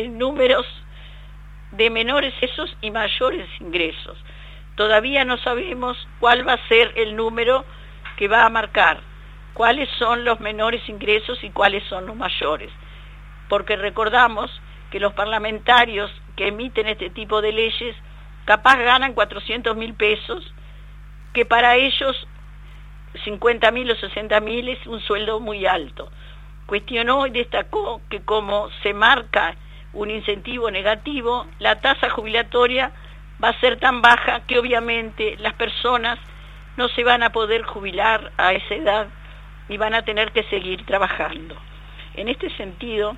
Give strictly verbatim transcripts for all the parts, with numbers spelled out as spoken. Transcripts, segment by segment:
en números de menores ingresos y mayores ingresos. Todavía no sabemos cuál va a ser el número que va a marcar, cuáles son los menores ingresos y cuáles son los mayores, porque recordamos que los parlamentarios que emiten este tipo de leyes capaz ganan cuatrocientos mil pesos, que para ellos cincuenta mil o sesenta mil es un sueldo muy alto. Cuestionó y destacó que como se marca un incentivo negativo, la tasa jubilatoria va a ser tan baja que obviamente las personas no se van a poder jubilar a esa edad y van a tener que seguir trabajando. En este sentido,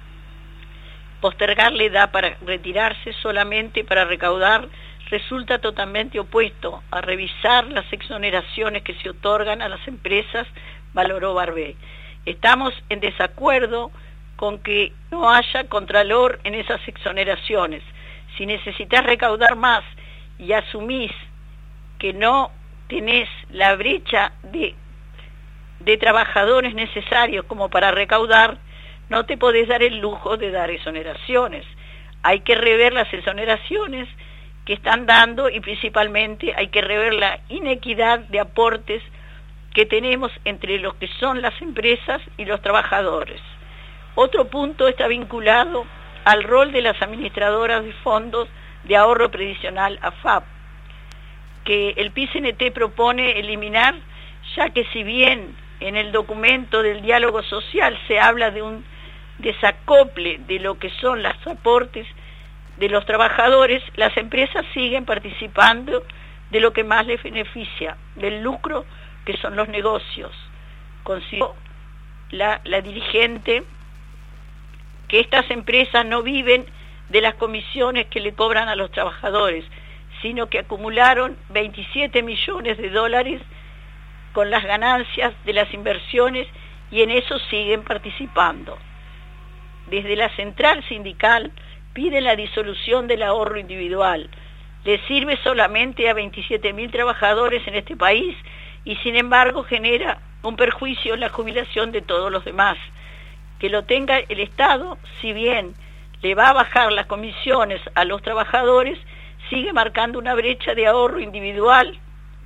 postergar la edad para retirarse solamente para recaudar resulta totalmente opuesto a revisar las exoneraciones que se otorgan a las empresas, valoró Barbé. Estamos en desacuerdo con que no haya contralor en esas exoneraciones. Si necesitas recaudar más y asumís que no tenés la brecha de, de trabajadores necesarios como para recaudar, no te podés dar el lujo de dar exoneraciones. Hay que rever las exoneraciones que están dando y principalmente hay que rever la inequidad de aportes que tenemos entre los que son las empresas y los trabajadores. Otro punto está vinculado al rol de las administradoras de fondos de ahorro previsional A F A P, que el P I C N T propone eliminar, ya que si bien en el documento del diálogo social se habla de un desacople de lo que son los aportes de los trabajadores, las empresas siguen participando de lo que más les beneficia, del lucro que son los negocios. Consideró la, la dirigente que estas empresas no viven de las comisiones que le cobran a los trabajadores, sino que acumularon veintisiete millones de dólares con las ganancias de las inversiones y en eso siguen participando. Desde la central sindical piden la disolución del ahorro individual. Le sirve solamente a veintisiete mil trabajadores en este país y sin embargo genera un perjuicio en la jubilación de todos los demás. Que lo tenga el Estado, si bien le va a bajar las comisiones a los trabajadores, sigue marcando una brecha de ahorro individual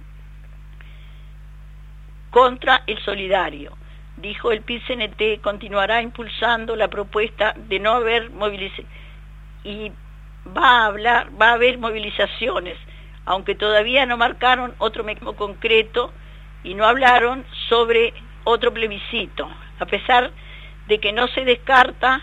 contra el solidario. Dijo el P C N T continuará impulsando la propuesta de no haber movilizaciones y va a hablar, va a haber movilizaciones, aunque todavía no marcaron otro mecanismo concreto y no hablaron sobre otro plebiscito, a pesar de que no se descarta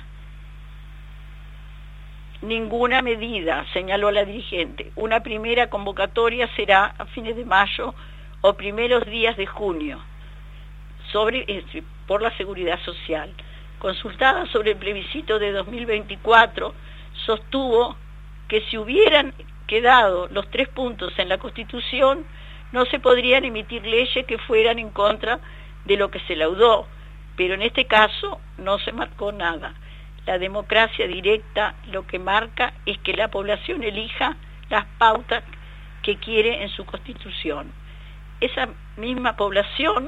ninguna medida, señaló la dirigente. Una primera convocatoria será a fines de mayo o primeros días de junio sobre, por la seguridad social. Consultada sobre el plebiscito de dos mil veinticuatro, sostuvo que si hubieran quedado los tres puntos en la Constitución, no se podrían emitir leyes que fueran en contra de lo que se laudó, pero en este caso no se marcó nada. La democracia directa lo que marca es que la población elija las pautas que quiere en su Constitución. Esa misma población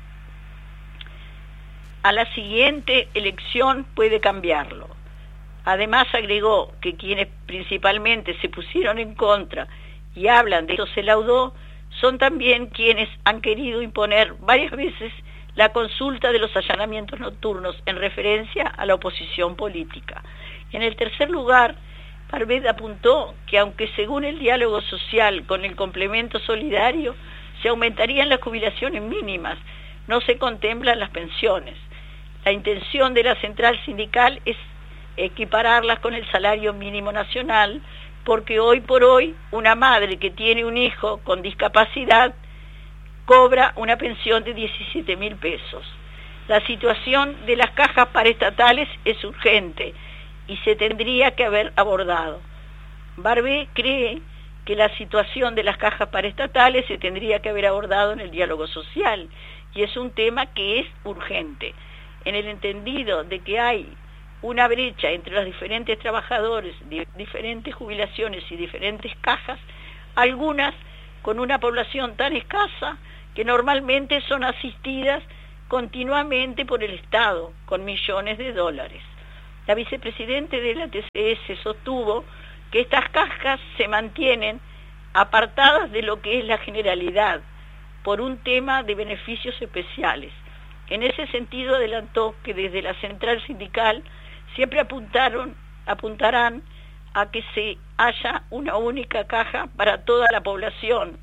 a la siguiente elección puede cambiarlo. Además agregó que quienes principalmente se pusieron en contra y hablan de esto se laudó, son también quienes han querido imponer varias veces la consulta de los allanamientos nocturnos en referencia a la oposición política. En el tercer lugar, Barbé apuntó que aunque según el diálogo social con el complemento solidario se aumentarían las jubilaciones mínimas, no se contemplan las pensiones. La intención de la central sindical es equipararlas con el salario mínimo nacional, porque hoy por hoy una madre que tiene un hijo con discapacidad cobra una pensión de diecisiete mil pesos. La situación de las cajas paraestatales es urgente y se tendría que haber abordado. Barbé cree que la situación de las cajas paraestatales se tendría que haber abordado en el diálogo social y es un tema que es urgente, en el entendido de que hay una brecha entre los diferentes trabajadores, diferentes jubilaciones y diferentes cajas, algunas con una población tan escasa que normalmente son asistidas continuamente por el Estado, con millones de dólares. La vicepresidente de la T C S sostuvo que estas cajas se mantienen apartadas de lo que es la generalidad, por un tema de beneficios especiales. En ese sentido adelantó que desde la central sindical siempre apuntaron, apuntarán a que se haya una única caja para toda la población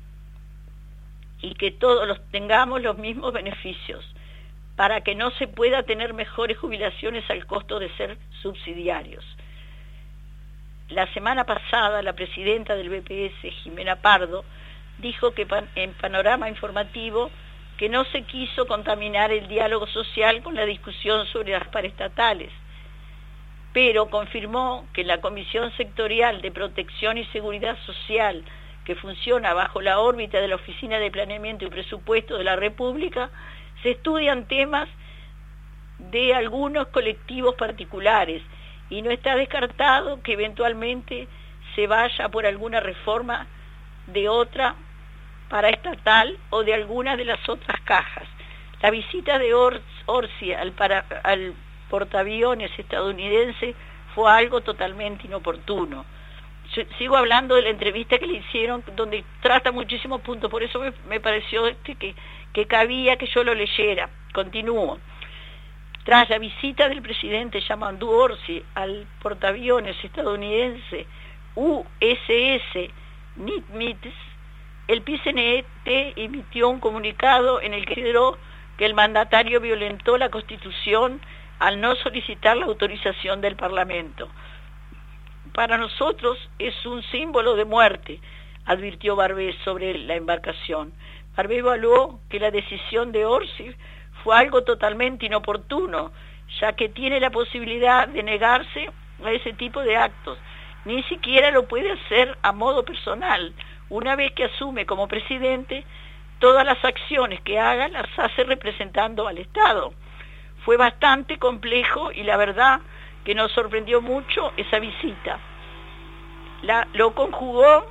y que todos los tengamos los mismos beneficios, para que no se pueda tener mejores jubilaciones al costo de ser subsidiarios. La semana pasada la presidenta del B P S, Jimena Pardo, dijo que en Panorama Informativo que no se quiso contaminar el diálogo social con la discusión sobre las paraestatales, pero confirmó que la Comisión Sectorial de Protección y Seguridad Social, que funciona bajo la órbita de la Oficina de Planeamiento y Presupuesto de la República, se estudian temas de algunos colectivos particulares y no está descartado que eventualmente se vaya por alguna reforma de otra paraestatal o de alguna de las otras cajas. La visita de Or Orsi al, para, al portaaviones estadounidense fue algo totalmente inoportuno. Yo sigo hablando de la entrevista que le hicieron, donde trata muchísimos puntos, por eso me, me pareció este que, que cabía que yo lo leyera. Continúo. Tras la visita del presidente Yamandu Orsi al portaaviones estadounidense U S S Nimitz, el P C N T emitió un comunicado en el que consideró que el mandatario violentó la Constitución al no solicitar la autorización del Parlamento. Para nosotros es un símbolo de muerte, advirtió Barbé sobre la embarcación. Barbé evaluó que la decisión de Orsi fue algo totalmente inoportuno, ya que tiene la posibilidad de negarse a ese tipo de actos. Ni siquiera lo puede hacer a modo personal. Una vez que asume como presidente, todas las acciones que haga las hace representando al Estado. Fue bastante complejo y la verdad que nos sorprendió mucho esa visita. La, lo conjugó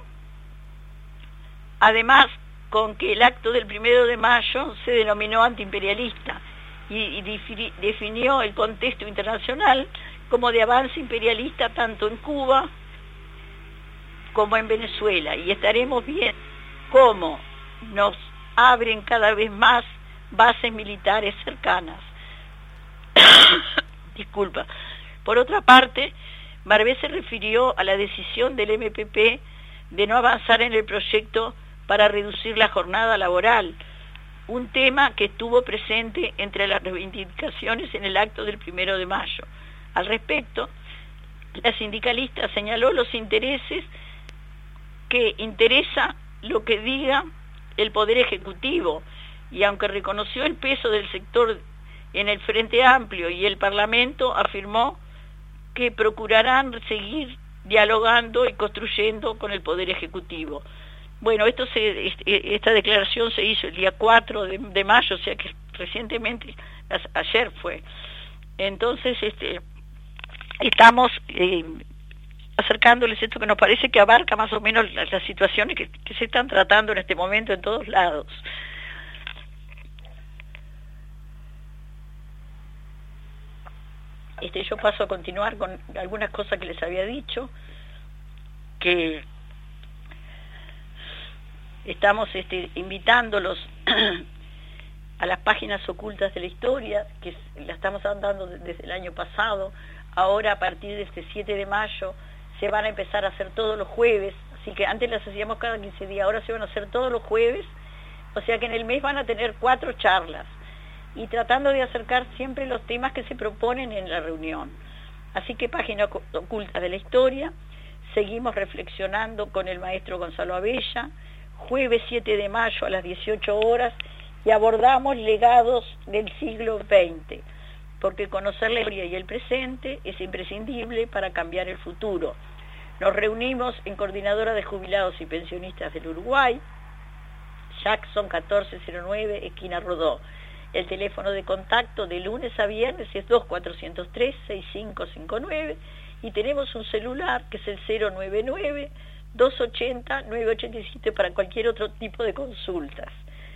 además con que el acto del primero de mayo se denominó antiimperialista y, y defini, definió el contexto internacional como de avance imperialista tanto en Cuba como en Venezuela, y estaremos viendo cómo nos abren cada vez más bases militares cercanas. Disculpa. Por otra parte, Barbé se refirió a la decisión del M P P de no avanzar en el proyecto para reducir la jornada laboral, un tema que estuvo presente entre las reivindicaciones en el acto del primero de mayo. Al respecto, la sindicalista señaló los intereses que interesa lo que diga el Poder Ejecutivo, y aunque reconoció el peso del sector en el Frente Amplio y el Parlamento, afirmó que procurarán seguir dialogando y construyendo con el Poder Ejecutivo. Bueno, esto se, esta declaración se hizo el día cuatro de mayo, o sea que recientemente, ayer fue. Entonces, este, estamos eh, acercándoles esto que nos parece que abarca más o menos las, las situaciones que, que se están tratando en este momento en todos lados. Este, yo paso a continuar con algunas cosas que les había dicho, que estamos este, invitándolos a las páginas ocultas de la historia, que la estamos dando desde el año pasado. Ahora, a partir de este siete de mayo, se van a empezar a hacer todos los jueves, así que antes las hacíamos cada quince días, ahora se van a hacer todos los jueves, o sea que en el mes van a tener cuatro charlas, y tratando de acercar siempre los temas que se proponen en la reunión. Así que página oculta de la historia, seguimos reflexionando con el maestro Gonzalo Abella, jueves siete de mayo a las dieciocho horas, y abordamos legados del siglo veinte, porque conocer la historia y el presente es imprescindible para cambiar el futuro. Nos reunimos en Coordinadora de Jubilados y Pensionistas del Uruguay, Jackson catorce cero nueve, esquina Rodó. El teléfono de contacto de lunes a viernes es dos cuatro cero tres, seis cinco cinco nueve, y tenemos un celular que es el cero nueve nueve, dos ochenta, nueve ochenta y siete para cualquier otro tipo de consultas.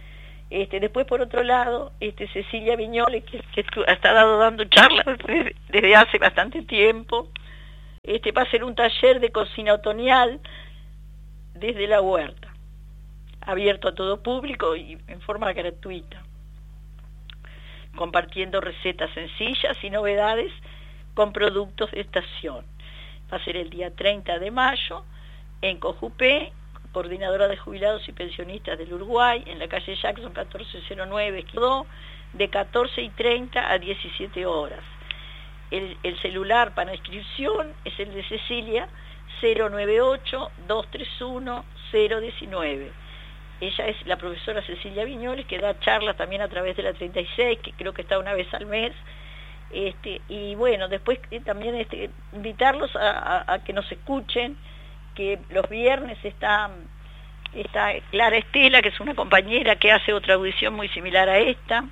Este, después, por otro lado, este, Cecilia Viñoles, que, que ha estado dando charlas desde, desde hace bastante tiempo, este, va a hacer un taller de cocina otoñal desde la huerta, abierto a todo público y en forma gratuita, compartiendo recetas sencillas y novedades con productos de estación. Va a ser el día treinta de mayo en Cojupé, Coordinadora de Jubilados y Pensionistas del Uruguay, en la calle Jackson catorce cero nueve, de catorce y treinta a diecisiete horas. El, el celular para inscripción es el de Cecilia, cero nueve ocho, dos tres uno, cero uno nueve. Ella es la profesora Cecilia Viñoles, que da charlas también a través de la treinta y seis, que creo que está una vez al mes. Este, y bueno, después eh, también este, invitarlos a, a, a que nos escuchen, que los viernes está, está Clara Estela, que es una compañera que hace otra audición muy similar a esta.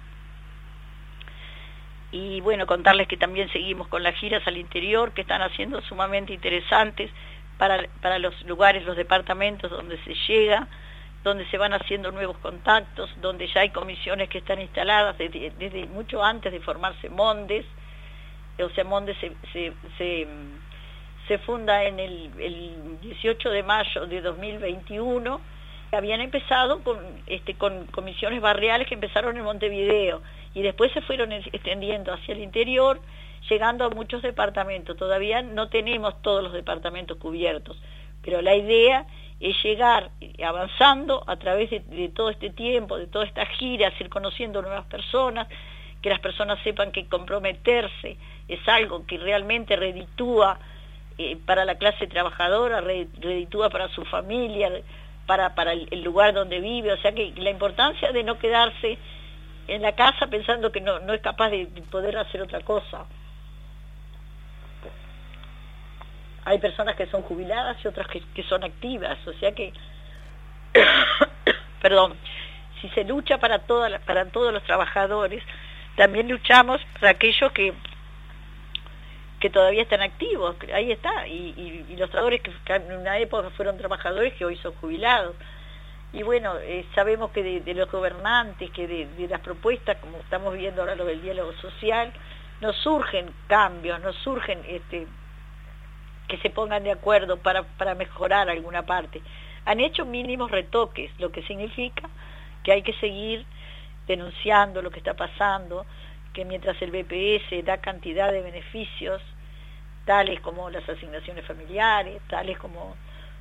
Y bueno, contarles que también seguimos con las giras al interior, que están haciendo sumamente interesantes para, para los lugares, los departamentos donde se llega, donde se van haciendo nuevos contactos, donde ya hay comisiones que están instaladas desde, desde mucho antes de formarse Mondes. O sea, Mondes se, se, se, se funda en el, el dieciocho de mayo de dos mil veintiuno. Habían empezado con, este, con comisiones barriales que empezaron en Montevideo y después se fueron extendiendo hacia el interior, llegando a muchos departamentos. Todavía no tenemos todos los departamentos cubiertos, pero la idea es llegar avanzando a través de, de todo este tiempo, de todas estas giras, ir conociendo nuevas personas, que las personas sepan que comprometerse es algo que realmente reditúa eh, para la clase trabajadora, reditúa para su familia, para, para el, el lugar donde vive. O sea que la importancia de no quedarse en la casa pensando que no, no es capaz de, de poder hacer otra cosa. Hay personas que son jubiladas y otras que, que son activas, o sea que, perdón, si se lucha para, toda, para todos los trabajadores, también luchamos para aquellos que que todavía están activos, ahí está, y, y, y los trabajadores que, que en una época fueron trabajadores que hoy son jubilados. Y bueno, eh, sabemos que de, de los gobernantes, que de, de las propuestas, como estamos viendo ahora lo del diálogo social, nos surgen cambios, nos surgen este que se pongan de acuerdo para, para mejorar alguna parte. Han hecho mínimos retoques, lo que significa que hay que seguir denunciando lo que está pasando, que mientras el B P S da cantidad de beneficios, tales como las asignaciones familiares, tales como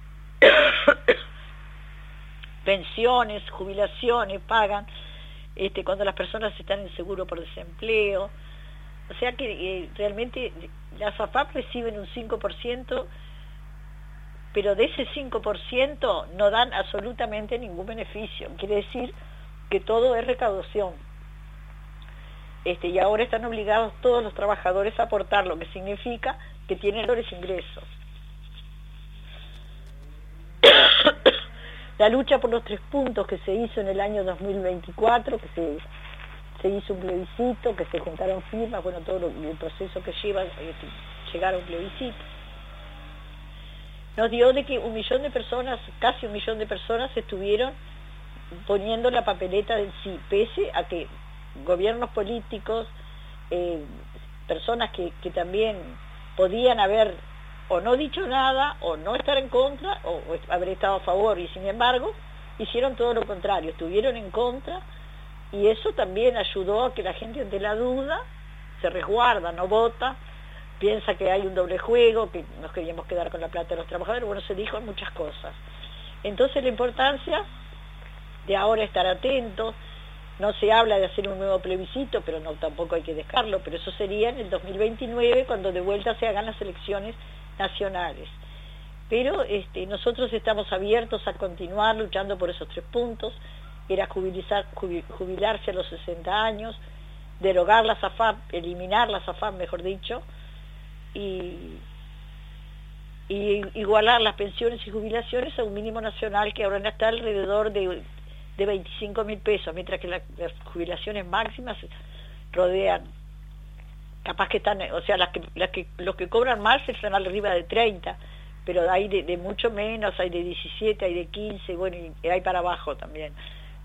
pensiones, jubilaciones, pagan este, cuando las personas están en seguro por desempleo. O sea que eh, realmente las A F A P reciben un cinco por ciento, pero de ese cinco por ciento no dan absolutamente ningún beneficio. Quiere decir que todo es recaudación. Este, y ahora están obligados todos los trabajadores a aportar, lo que significa que tienen menores ingresos. La lucha por los tres puntos que se hizo en el año dos mil veinticuatro, que se... se hizo un plebiscito, que se juntaron firmas, bueno, todo lo, el proceso que lleva eh, llegar a un plebiscito, nos dio de que un millón de personas, casi un millón de personas estuvieron poniendo la papeleta del sí, pese a que gobiernos políticos, eh, personas que, que también podían haber o no dicho nada, o no estar en contra, o, o haber estado a favor, y sin embargo, hicieron todo lo contrario, estuvieron en contra. Y eso también ayudó a que la gente ante la duda se resguarda, no vota, piensa que hay un doble juego, que nos queríamos quedar con la plata de los trabajadores. Bueno, se dijo muchas cosas. Entonces la importancia de ahora estar atentos, no se habla de hacer un nuevo plebiscito, pero no tampoco hay que dejarlo, pero eso sería en el dos mil veintinueve, cuando de vuelta se hagan las elecciones nacionales. Pero este, nosotros estamos abiertos a continuar luchando por esos tres puntos. Era jubilizar, jubilarse a los sesenta años, derogar las A F A P, eliminar las A F A P, mejor dicho, y, y igualar las pensiones y jubilaciones a un mínimo nacional que ahora está alrededor de, de veinticinco mil pesos, mientras que la, las jubilaciones máximas rodean, capaz que están, o sea, las que, las que, los que cobran más están arriba de treinta, pero hay de, de mucho menos, hay de diecisiete, hay de quince, bueno, y hay para abajo también.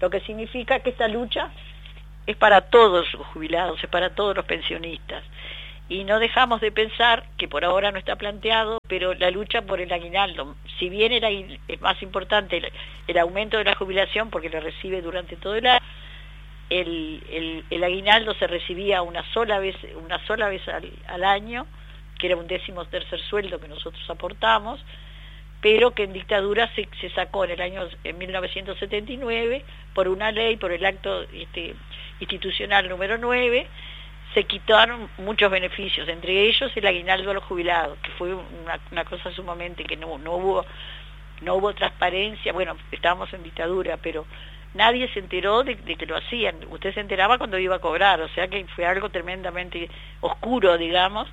lo que significa que esta lucha es para todos los jubilados, es para todos los pensionistas. Y no dejamos de pensar, que por ahora no está planteado, pero la lucha por el aguinaldo, si bien era, es más importante el, el aumento de la jubilación porque lo recibe durante todo el año, el, el, el aguinaldo se recibía una sola vez, una sola vez al, al año, que era un décimo tercer sueldo que nosotros aportamos, pero que en dictadura se, se sacó en el año en mil novecientos setenta y nueve por una ley, por el acto este, institucional número nueve, se quitaron muchos beneficios, entre ellos el aguinaldo a los jubilados, que fue una, una cosa sumamente que no, no hubo no hubo transparencia. Bueno, estábamos en dictadura, pero nadie se enteró de, de que lo hacían. Usted se enteraba cuando iba a cobrar, o sea que fue algo tremendamente oscuro, digamos.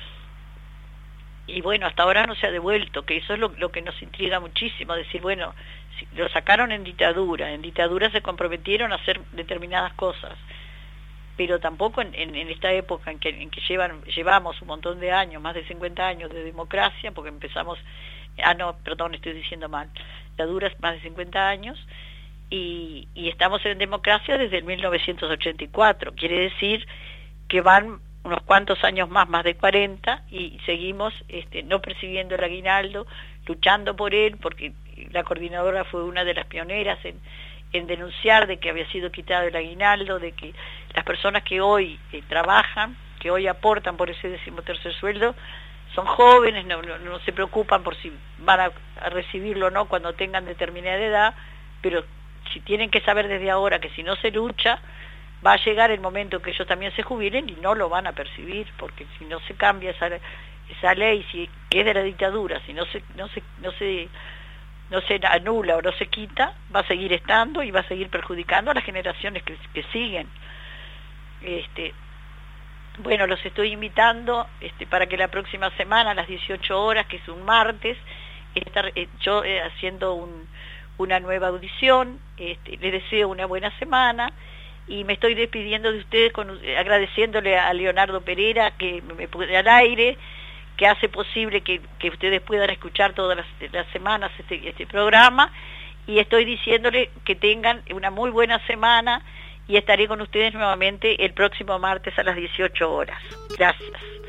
Y bueno, hasta ahora no se ha devuelto, que eso es lo, lo que nos intriga muchísimo, decir, bueno, si lo sacaron en dictadura, en dictadura se comprometieron a hacer determinadas cosas, pero tampoco en, en, en esta época en que, en que llevan, llevamos un montón de años, más de cincuenta años de democracia, porque empezamos, ah no, perdón, estoy diciendo mal, la dura es más de cincuenta años, y, y estamos en democracia desde el mil novecientos ochenta y cuatro, quiere decir que van unos cuantos años más, más de cuarenta, y seguimos este, no percibiendo el aguinaldo, luchando por él, porque la coordinadora fue una de las pioneras en en denunciar de que había sido quitado el aguinaldo, de que las personas que hoy eh, trabajan, que hoy aportan por ese decimotercer sueldo, son jóvenes, no, no, no se preocupan por si van a, a recibirlo o no cuando tengan determinada edad, pero si tienen que saber desde ahora que si no se lucha, va a llegar el momento que ellos también se jubilen y no lo van a percibir, porque si no se cambia esa, esa ley, si, que es de la dictadura, si no se, no se, no se no se anula o no se quita, va a seguir estando y va a seguir perjudicando a las generaciones que, que siguen. Este, bueno, los estoy invitando este, para que la próxima semana, a las dieciocho horas, que es un martes, estar eh, yo eh, haciendo un, una nueva audición. Este, les deseo una buena semana y me estoy despidiendo de ustedes con, eh, agradeciéndole a Leonardo Pereira que me, me pone al aire, que hace posible que, que ustedes puedan escuchar todas las, las semanas este, este programa, y estoy diciéndole que tengan una muy buena semana y estaré con ustedes nuevamente el próximo martes a las dieciocho horas. Gracias.